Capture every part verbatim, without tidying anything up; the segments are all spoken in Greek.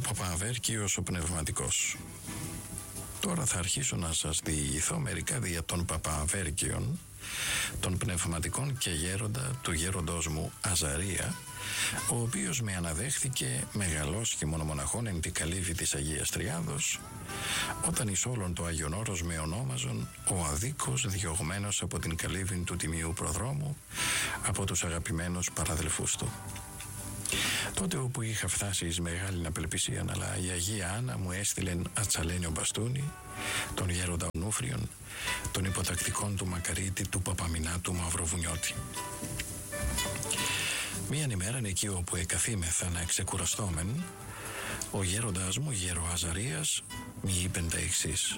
Παπαβέρκιος ο Πνευματικός. Τώρα θα αρχίσω να σας διηγηθώ μερικά δια των Παπαβέρκιων, των πνευματικών και γέροντα του γέροντός μου Αζαρία, ο οποίος με αναδέχθηκε μεγαλός και μονομοναχών εν τη καλύβη της Αγίας Τριάδος, όταν εις όλον το Άγιον Όρος με ονόμαζον ο αδίκος διωγμένος από την καλύβη του Τιμίου Προδρόμου, από τους αγαπημένους παραδελφούς του. Τότε όπου είχα φτάσει εις μεγάλην απελπισίαν, αλλά η Αγία Άννα μου έστειλεν ατσαλένιο μπαστούνι, τον γέροντα Ονούφριον, των υποτακτικών του Μακαρίτη του Παπαμινά του Μαυροβουνιώτη. Μίαν ημέραν εκεί όπου εκαθήμεθα να ξεκουραστόμεν, ο γέροντας μου, γέρο Αζαρίας, μη είπεν τα εξής: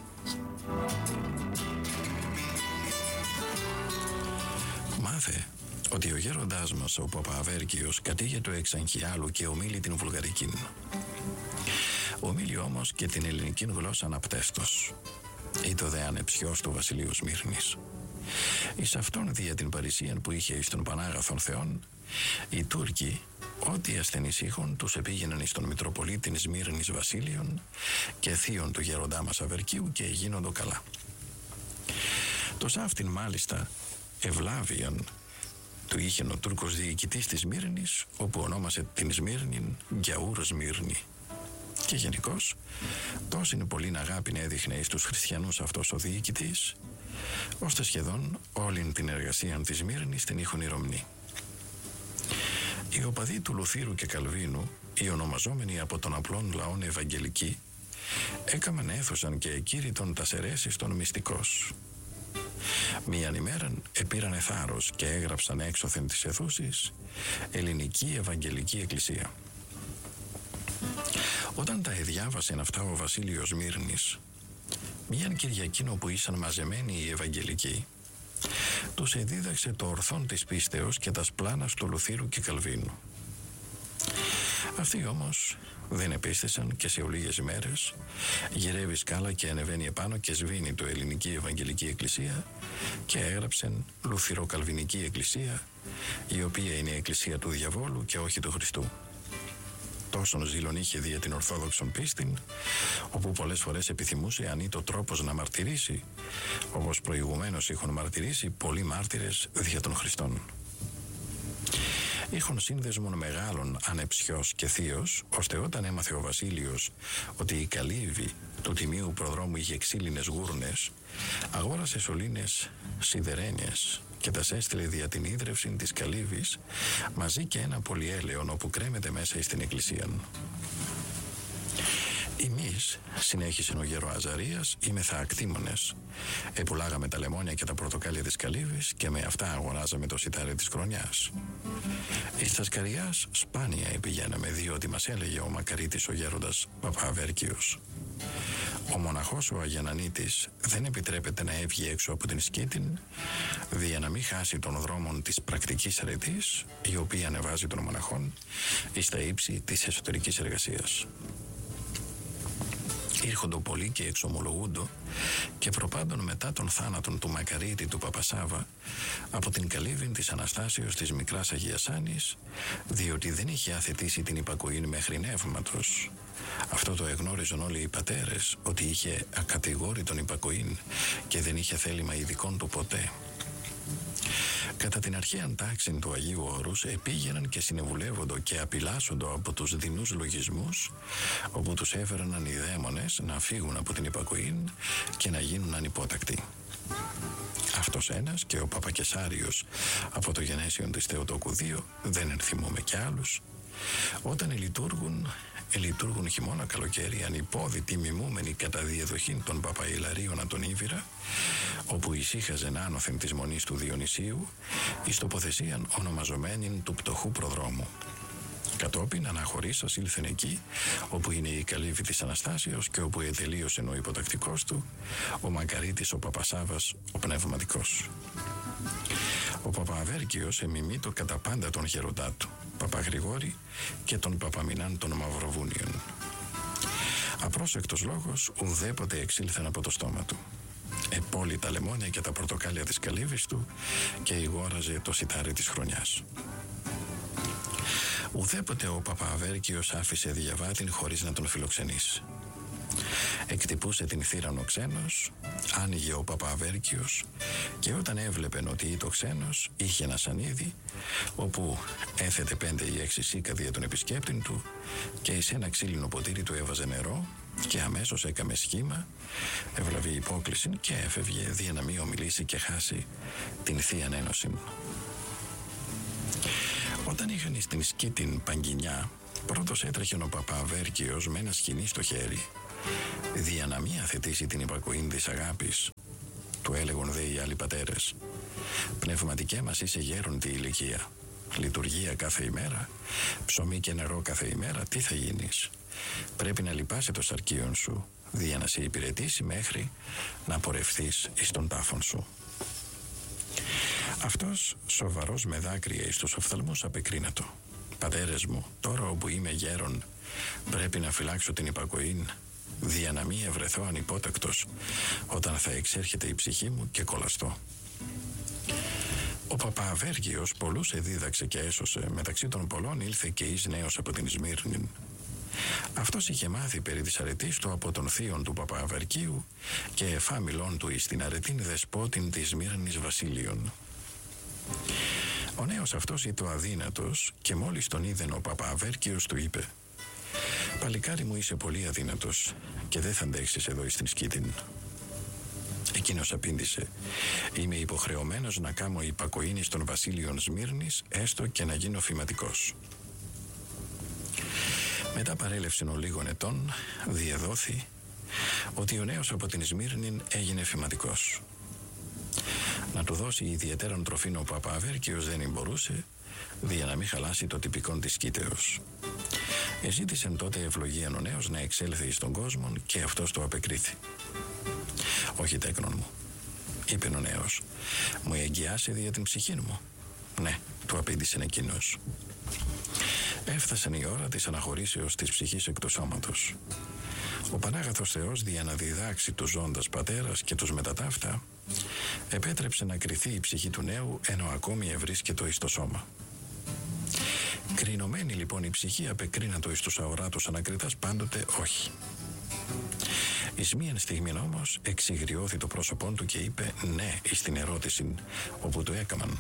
«Μάθε ότι ο γέροντάς μας, ο Παπαβέρκιος, κατήγεται εξ Αγχιάλου και ομίλει την βουλγαρικήν. Ομίλει όμως και την ελληνικήν γλώσσα αναπτέστος. Ήτο δε ανεψιός του βασιλείου Σμύρνης. Εις αυτόν δια την παρησίαν που είχε εις τον Πανάγαθον Θεόν, οι Τούρκοι, ό,τι ασθενείς είχον, τους επήγαιναν εις τον Μητροπολίτην Σμύρνης Βασίλειον και θείον του γέροντά μας Αβερκίου και γίνοντο καλά. Το σάφτην μάλιστα ευλάβιαν του είχεν ο Τούρκος διοικητής της Σμύρνης, όπου ονόμασε την Σμύρνην Γκιαούρ Σμύρνη. Και γενικώς τόσην πολλήν αγάπην έδειχνε εις τους χριστιανούς αυτός ο διοικητής, ώστε σχεδόν όλην την εργασία της Σμύρνης την είχον ηρομνή. Οι οπαδοί του Λουθύρου και Καλβίνου, οι ονομαζόμενοι από τον απλόν λαόν Ευαγγελικοί, έκαμαν έθωσαν και εκήρυτον τας αιρέσεις των μυστικός. Μίαν ημέραν επήρανε θάρρος και έγραψαν έξωθεν της αιθούσης Ελληνική Ευαγγελική Εκκλησία. Όταν τα εδιάβασεν αυτά ο Βασίλειος Μύρνης, μίαν Κυριακήν όπου ήσαν μαζεμένοι οι Ευαγγελικοί, τους εδίδαξε το ορθόν της πίστεως και τας πλάνας του Λουθύρου και Καλβίνου. Αυτοί όμως δεν επίστησαν και σε ολίγες ημέρες γυρεύει σκάλα και ανεβαίνει επάνω και σβήνει το Ελληνική Ευαγγελική Εκκλησία και έγραψεν Λουθυροκαλβινική Εκκλησία, η οποία είναι η Εκκλησία του Διαβόλου και όχι του Χριστού. Τόσον ζήλον είχε δια την Ορθόδοξον πίστην, όπου πολλές φορές επιθυμούσε αν ήτο τρόπος να μαρτυρήσει, όπως προηγουμένως είχαν μαρτυρήσει πολλοί μάρτυρες δια των Χριστών. Είχον σύνδεσμον μεγάλων ανεψιός και θείος, ώστε όταν έμαθε ο Βασίλειος ότι η καλύβη του Τιμίου Προδρόμου είχε ξύλινες γούρνες, αγόρασε σωλήνες σιδερένιες και τας έστειλε δια την ίδρυυση της καλύβης μαζί και ένα πολυέλαιον όπου κρέμεται μέσα στην εκκλησία. Εμείς, συνέχισε ο γέρο Αζαρίας, είμεθα ακτήμονες. Επουλάγαμε τα λεμόνια και τα πορτοκάλια της καλύβης και με αυτά αγοράζαμε το σιτάρι της χρονιάς. Εις τα σκαριάς σπάνια επηγαίναμε, διότι μας έλεγε ο μακαρίτης ο γέροντας Παπαβέρκιος: ο μοναχός ο Αγιανανίτης δεν επιτρέπεται να έβγει έξω από την σκήτην, δια να μην χάσει των δρόμων της πρακτικής αρετής, η οποία ανεβάζει των μοναχών εις τα ύψη της εσωτερικής εργασίας. Ήρχοντο πολλοί και εξομολογούντο και προπάντων μετά τον θάνατον του Μακαρίτη του Παπασάβα από την καλύβην της Αναστάσεως της Μικράς Αγίας Άνης, διότι δεν είχε αθετήσει την υπακοήν μέχρι νεύματος. Αυτό το εγνώριζαν όλοι οι πατέρες, ότι είχε ακατηγόρητον υπακοήν και δεν είχε θέλημα ειδικών του ποτέ. Κατά την αρχαίαν τάξην του Αγίου Όρους επήγαιναν και συνεβουλεύοντο και απειλάσσοντο από τους δεινούς λογισμούς, όπου τους έφεραν οι δαίμονες να φύγουν από την υπακοήν και να γίνουν ανυπότακτοι. Αυτός ένας και ο Παπακεσάριος από το γενέσιον της Θεοτόκου δύο, δεν ενθυμούμε κι άλλους, όταν ελειτουργούν, ελειτουργούν χειμώνα καλοκαίρι ανυπόδητοι μιμούμενοι κατά διαδοχήν των Παπαϊλαρίων από τον Ήβυρα, όπου ησύχαζεν άνωθεν της μονής του Διονυσίου, εις τοποθεσίαν ονομαζομένην του Πτωχού Προδρόμου. Κατόπιν αναχωρήσας ήλθεν εκεί, όπου είναι η καλύβη της Αναστάσεως και όπου ετελείωσε ο υποτακτικός του, ο Μακαρίτης ο Παπασάβας ο Πνευματικός. Ο Παπαβέρκιος εμιμείτο κατά πάντα τον γεροντά του, Παπαγρηγόρη και τον Παπαμινάν των Μαυροβούνιων. Απρόσεκτος λόγος ουδέποτε εξήλθεν από το στόμα του. Επόλει τα λεμόνια και τα πορτοκάλια της καλύβης του και ηγόραζε το σιτάρι της χρονιάς. Ουδέποτε ο Παπααβέρκιος άφησε διαβάτην χωρίς να τον φιλοξενήσει. Εκτυπούσε την θύραν ο ξένος, άνοιγε ο Παπααβέρκιος και όταν έβλεπεν ότι ήταν ο ξένος είχε ένα σανίδι όπου έθετε πέντε ή έξι σίκα δια τον επισκέπτην του και εις ένα ξύλινο ποτήρι του έβαζε νερό και αμέσως έκαμε σχήμα, ευλαβή υπόκληση και έφευγε δια να μην ομιλήσει και χάσει την Θείαν Ένωση. Όταν είχαν στην σκή την Παγκινιά, πρώτος έτρεχε ο Παπααβέρκιος με ένα σκοινί στο χέρι, δια να μην αθετήσει την υπακοήν της αγάπης. Του έλεγον δε οι άλλοι πατέρες: «Πνευματικέ μας είσαι γέρον τη ηλικία. Λειτουργία κάθε ημέρα, ψωμί και νερό κάθε ημέρα, τι θα γίνεις? Πρέπει να λυπάσαι το σαρκίον σου, δια να σε υπηρετήσει μέχρι να πορευθείς εις τον τάφον σου». Αυτός σοβαρός με δάκρυα εις τους οφθαλμούς απεκρίνατο: «Πατέρες μου, τώρα όπου είμαι γέρον, πρέπει να φυλάξω την υπακοήν, δια να μη ευρεθώ ανυπότακτος όταν θα εξέρχεται η ψυχή μου και κολλαστώ». Ο Παπααβέρκιος πολλούς εδίδαξε και έσωσε, μεταξύ των πολλών ήλθε και εις νέος από την Σμύρνην. Αυτός είχε μάθει περί της αρετής του από τον θείον του Παπααβερκίου και εφάμιλον του εις την αρετήν δεσπότην της Σμύρνης Βασίλειον. Ο νέος αυτός ήταν αδύνατος και μόλις τον είδεν ο Παπααβέρκιος του είπε: «Παλικάρι μου, είσαι πολύ αδύνατος και δεν θα αντέξεις εδώ εις την σκήτην». Εκείνος απήντησε: «Είμαι υποχρεωμένος να κάμω υπακοήν εις των Βασίλειων Σμύρνης, έστω και να γίνω φηματικός». Μετά παρέλευσιν ο λίγων ετών, διεδόθη ότι ο νέος από την Σμύρνην έγινε φηματικός. Να του δώσει ιδιαίτερον τροφήν ο Παπααβέρκιος δεν μπορούσε, δια να μην χαλάσει το τυπικόν της σκήτεως. Εζήτησεν τότε ευλογίαν ο νέος να εξέλθει εις τον κόσμο και αυτός το απεκρίθη. «Όχι, τέκνον μου», είπε ο νέος, «μου εγγυάσαι δια την ψυχήν μου». «Ναι», του απήντησε εκείνος. Έφτασαν η ώρα της αναχωρήσεως της ψυχής εκ του σώματος. Ο Πανάγαθος Θεός, δια να διδάξει τους ζώντας πατέρας και τους μετατάφτα, επέτρεψε να κριθεί η ψυχή του νέου ενώ ακόμη ευρίσκετο εις το σώμα. Κρινωμένη λοιπόν η ψυχή απεκρίνατο εις τους αοράτους ανακριτάς πάντοτε όχι. Εις μίαν στιγμή όμως εξηγριώθη το πρόσωπόν του και είπε ναι εις την ερώτηση όπου του έκαμαν.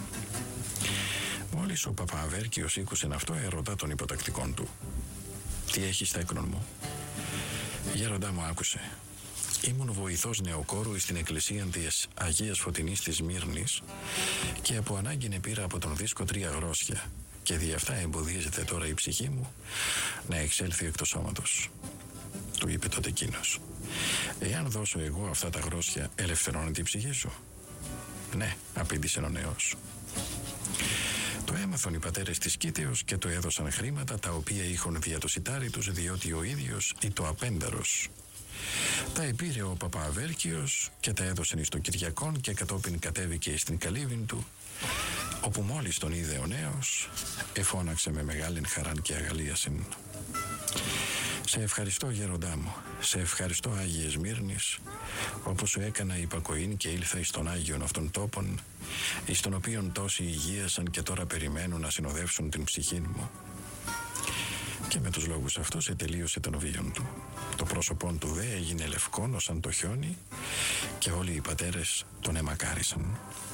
Μόλις ο Παπααβέρκιος ήκουσεν αυτό, ερωτά τον υποτακτικόν του: «Τι έχεις, τέκνον μου?» «Γέροντά μου, άκουσε. Ήμουν βοηθός νεοκόρου στην εκκλησία της Αγίας Φωτεινής της Σμύρνης και από ανάγκη πήρα από τον δίσκο τρία γρόσια και δι' αυτά εμποδίζεται τώρα η ψυχή μου να εξέλθει εκ του σώματος». Του είπε τότε εκείνος: «Εάν δώσω εγώ αυτά τα γρόσια, ελευθερώνει την ψυχή σου?» «Ναι», απήντησε ο νέος. Το έμαθαν οι πατέρες της Κήτεως και του έδωσαν χρήματα τα οποία είχαν δια το σιτάρι τους, διότι ο ίδιος ήταν απένταρος. Τα επήρε ο Παπααβέρκιος και τα έδωσαν εις το Κυριακόν και κατόπιν κατέβηκε στην καλύβην του, όπου μόλις τον είδε ο νέος εφώναξε με μεγάλην χαράν και αγαλίασιν: «Σε ευχαριστώ, γέροντά μου, σε ευχαριστώ, Άγιε Σμύρνης, όπως σου έκανα υπακοήν και ήλθα εις τον Άγιον αυτών τόπων, εις τον οποίον τόσοι υγείασαν και τώρα περιμένουν να συνοδεύσουν την ψυχή μου». Και με τους λόγους αυτούς ετελείωσε τον βίον του. Το πρόσωπον του δε έγινε λευκόνο σαν το χιόνι και όλοι οι πατέρες τον εμακάρισαν.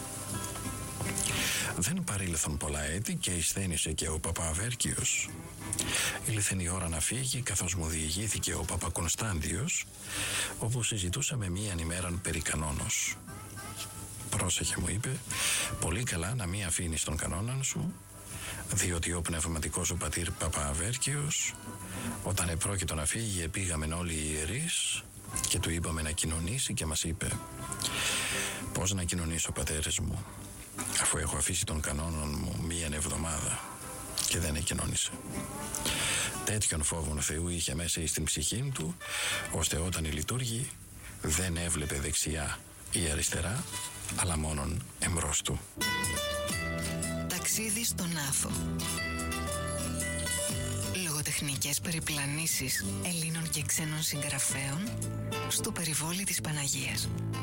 Δεν παρήλθον πολλά έτη και εισθένησε και ο Παπααβέρκιος. Ήλθεν η ώρα να φύγει, καθώς μου διηγήθηκε ο Παπακωνστάντιος, όπου συζητούσαμε μίαν ημέραν περί κανόνος. «Πρόσεχε», μου είπε, «πολύ καλά να μην αφήνεις τον κανόναν σου, διότι ο πνευματικός σου πατήρ Παπααβέρκιος, όταν επρόκειτο να φύγει, επήγαμεν όλοι οι ιερείς και του είπαμε να κοινωνήσει και μας είπε: «Πώς να κοινωνήσω, πατέρες μου, αφού έχω αφήσει τον κανόναν μου μίαν εβδομάδα?» Και δεν εκοινώνησε. Τέτοιον φόβον Θεού είχε μέσα εις την ψυχή του, ώστε όταν η λειτουργεί δεν έβλεπε δεξιά ή αριστερά, αλλά μόνον εμπρός του. Ταξίδι στον Άθο. Λογοτεχνικές περιπλανήσεις Ελλήνων και ξένων συγγραφέων στο περιβόλι της Παναγίας.